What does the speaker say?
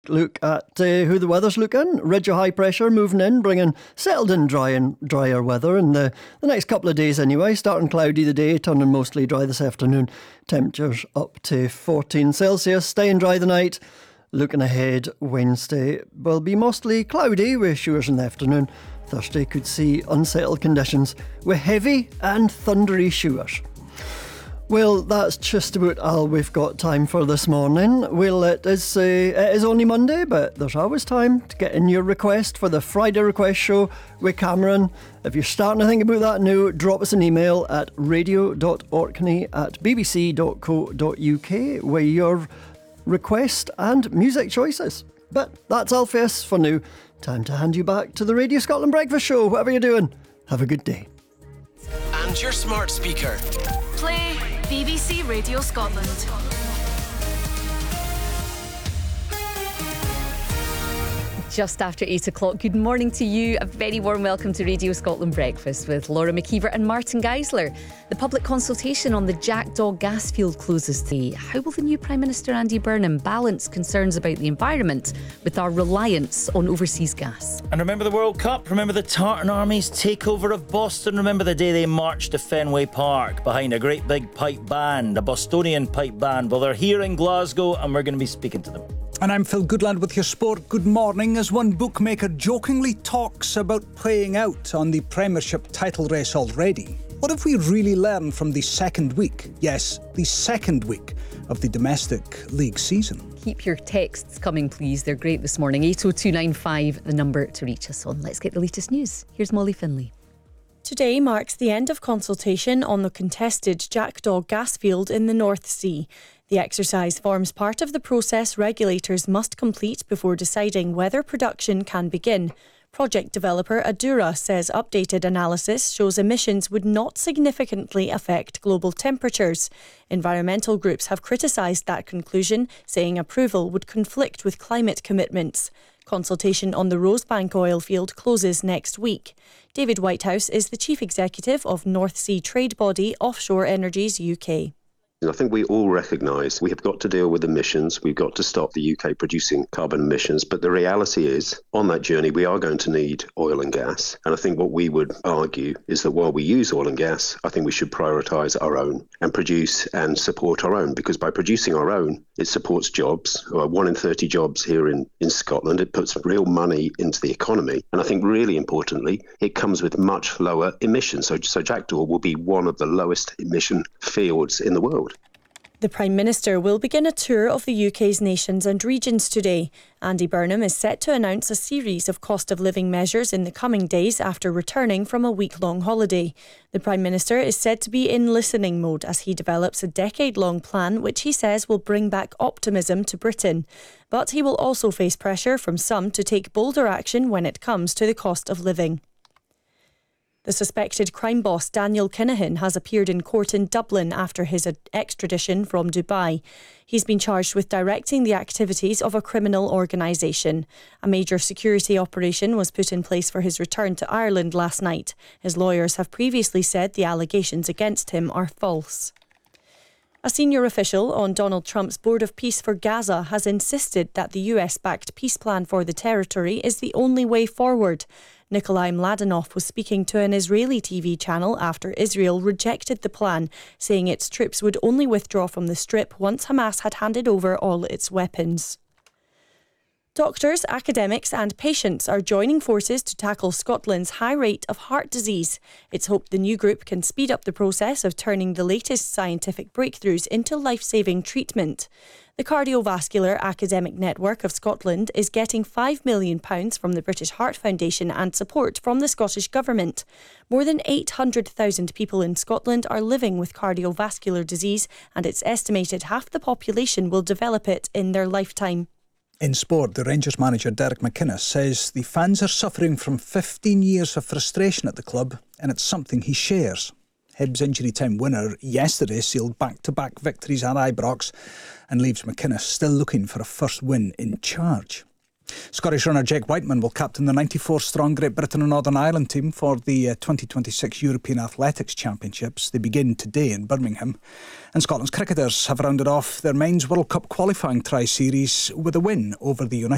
Look at who the weather's looking. Ridge of high pressure moving in, bringing settled in drier weather in the next couple of days anyway. Starting cloudy the day, turning mostly dry this afternoon. Temperatures up to 14 Celsius, staying dry the night. Looking ahead, Wednesday will be mostly cloudy with showers in the afternoon. Thursday could see unsettled conditions with heavy and thundery showers. Well, that's just about all we've got time for this morning. Well, it is only Monday, but there's always time to get in your request for the Friday Request Show with Cameron. If you're starting to think about that now, drop us an email at radio.orkney@bbc.co.uk with your request and music choices. But that's all for us for now. Time to hand you back to the Radio Scotland Breakfast Show. Whatever you're doing, have a good day. And your smart speaker. Play BBC Radio Scotland. Just after 8 o'clock, good morning to you. A very warm welcome to Radio Scotland Breakfast with Laura McKeever and Martin Geisler. The public consultation on the Jackdaw gas field closes today. How will the new Prime Minister Andy Burnham balance concerns about the environment with our reliance on overseas gas? And remember the World Cup? Remember the Tartan Army's takeover of Boston? Remember the day they marched to Fenway Park behind a great big pipe band, a Bostonian pipe band? Well, they're here in Glasgow and we're going to be speaking to them. And I'm Phil Goodland with your sport. Good morning. As one bookmaker jokingly talks about playing out on the Premiership title race already, what have we really learned from the second week? Yes, the second week of the domestic league season. Keep your texts coming, please. They're great this morning. 80295, the number to reach us on. Let's get the latest news. Here's Molly Finlay. Today marks the end of consultation on the contested Jackdaw gas field in the North Sea. The exercise forms part of the process regulators must complete before deciding whether production can begin. Project developer Adura says updated analysis shows emissions would not significantly affect global temperatures. Environmental groups have criticised that conclusion, saying approval would conflict with climate commitments. Consultation on the Rosebank oil field closes next week. David Whitehouse is the chief executive of North Sea trade body Offshore Energies UK. I think we all recognise we have got to deal with emissions. We've got to stop the UK producing carbon emissions. But the reality is, on that journey, we are going to need oil and gas. And I think what we would argue is that while we use oil and gas, I think we should prioritise our own and produce and support our own. Because by producing our own, it supports jobs. 1 in 30 jobs here in Scotland. It puts real money into the economy. And I think really importantly, it comes with much lower emissions. So Jackdaw will be one of the lowest emission fields in the world. The Prime Minister will begin a tour of the UK's nations and regions today. Andy Burnham is set to announce a series of cost of living measures in the coming days after returning from a week-long holiday. The Prime Minister is said to be in listening mode as he develops a decade-long plan which he says will bring back optimism to Britain. But he will also face pressure from some to take bolder action when it comes to the cost of living. The suspected crime boss Daniel Kinahan has appeared in court in Dublin after his extradition from Dubai. He's been charged with directing the activities of a criminal organisation. A major security operation was put in place for his return to Ireland last night. His lawyers have previously said the allegations against him are false. A senior official on Donald Trump's Board of Peace for Gaza has insisted that the US-backed peace plan for the territory is the only way forward. Nikolai Mladenov was speaking to an Israeli TV channel after Israel rejected the plan, saying its troops would only withdraw from the Strip once Hamas had handed over all its weapons. Doctors, academics and patients are joining forces to tackle Scotland's high rate of heart disease. It's hoped the new group can speed up the process of turning the latest scientific breakthroughs into life-saving treatment. The Cardiovascular Academic Network of Scotland is getting £5 million from the British Heart Foundation and support from the Scottish Government. More than 800,000 people in Scotland are living with cardiovascular disease, and it's estimated half the population will develop it in their lifetime. In sport, the Rangers manager Derek McInnes says the fans are suffering from 15 years of frustration at the club, and it's something he shares. Hibs injury time winner yesterday sealed back-to-back victories at Ibrox and leaves McInnes still looking for a first win in charge. Scottish runner Jake Whiteman will captain the 94-strong Great Britain and Northern Ireland team for the 2026 European Athletics Championships. They begin today in Birmingham. And Scotland's cricketers have rounded off their Men's World Cup qualifying tri-series with a win over the United